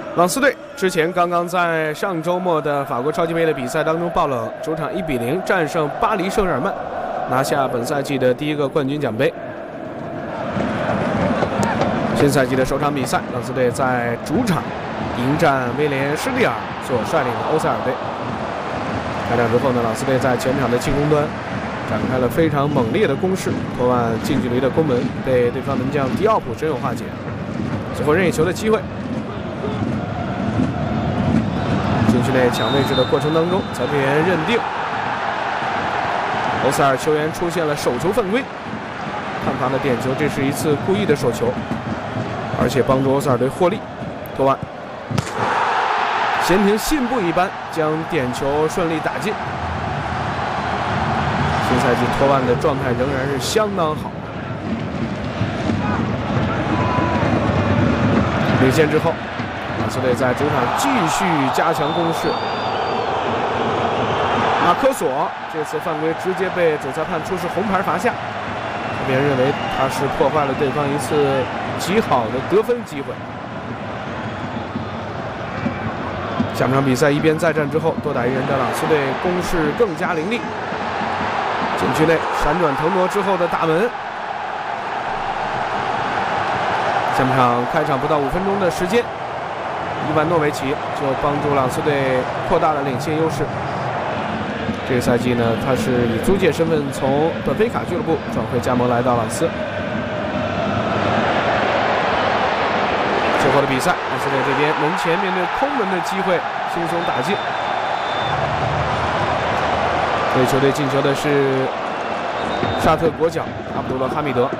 朗斯队之前刚刚在上周末的法国超级杯的比赛当中爆冷，主场1比0战胜巴黎圣日耳曼，拿下本赛季的第一个冠军奖杯。新赛季的首场比赛，朗斯队在主场迎战威廉施利尔所率领的欧塞尔队。开场之后呢，朗斯队在前场的进攻端展开了非常猛烈的攻势，投完近距离的攻门被对方门将迪奥普神勇化解，最后任意球的机会。禁区内抢位置的过程当中，裁判员认定欧塞尔球员出现了手球犯规，判罚的点球，这是一次故意的手球，而且帮助欧塞尔队获利。托万闲庭信步一般将点球顺利打进。新赛季托万的状态仍然是相当好。领先之后，朗斯队在主场继续加强攻势。马科索这次犯规直接被主裁判出示红牌罚下，别人认为他是破坏了对方一次极好的得分机会。下半场比赛一边再战之后，多打一人的朗斯队攻势更加凌厉。禁区内闪转腾挪之后的大门。下半场开场不到5分钟的时间，伊万诺维奇就帮助朗斯队扩大了领先优势。这个赛季呢，他是以租借身份从本菲卡俱乐部转会加盟来到朗斯。最后的比赛，朗斯队这边门前面对空门的机会轻松打进。为球队进球的是沙特国脚阿卜杜勒哈米德。